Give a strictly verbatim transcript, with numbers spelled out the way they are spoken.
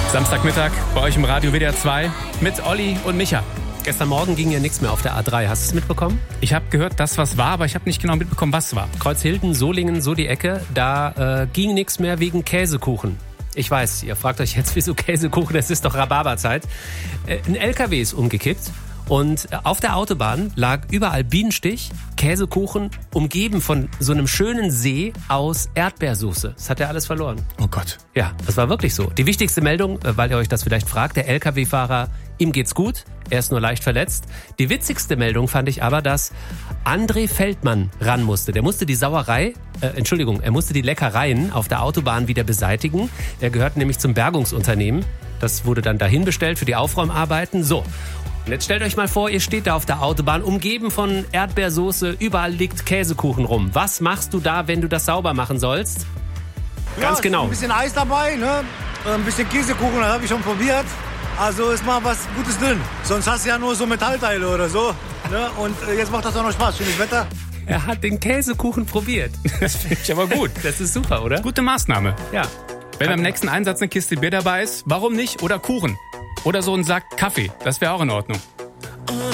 Samstagmittag bei euch im Radio W D R zwei mit Olli und Micha. Gestern Morgen ging ja nichts mehr auf der A drei. Hast du es mitbekommen? Ich habe gehört, dass was war, aber ich habe nicht genau mitbekommen, was war. Kreuzhilden, Solingen, so die Ecke, da äh, ging nichts mehr wegen Käsekuchen. Ich weiß, ihr fragt euch jetzt, wieso Käsekuchen, es ist doch Rhabarberzeit. Äh, ein L K W ist umgekippt und auf der Autobahn lag überall Bienenstich, Käsekuchen, umgeben von so einem schönen See aus Erdbeersoße. Das hat er alles verloren. Oh Gott. Ja, das war wirklich so. Die wichtigste Meldung, weil ihr euch das vielleicht fragt, der L K W-Fahrer, ihm geht's gut, er ist nur leicht verletzt. Die witzigste Meldung fand ich aber, dass André Feldmann ran musste. Der musste die Sauerei, äh, Entschuldigung, er musste die Leckereien auf der Autobahn wieder beseitigen. Er gehört nämlich zum Bergungsunternehmen. Das wurde dann dahin bestellt für die Aufräumarbeiten. So. Und jetzt stellt euch mal vor, ihr steht da auf der Autobahn, umgeben von Erdbeersoße, überall liegt Käsekuchen rum. Was machst du da, wenn du das sauber machen sollst? Ja, Ganz genau. Ein bisschen Eis dabei, ne? Ein bisschen Käsekuchen, das habe ich schon probiert. Also ist mal was Gutes drin. Sonst hast du ja nur so Metallteile oder so. Ne? Und jetzt macht das auch noch Spaß. Schönes Wetter. Er hat den Käsekuchen probiert. Das finde ich aber gut. Das ist super, oder? Gute Maßnahme. Ja. Wenn beim nächsten Einsatz eine Kiste Bier dabei ist, warum nicht? Oder Kuchen. Oder so ein Sack Kaffee. Das wäre auch in Ordnung.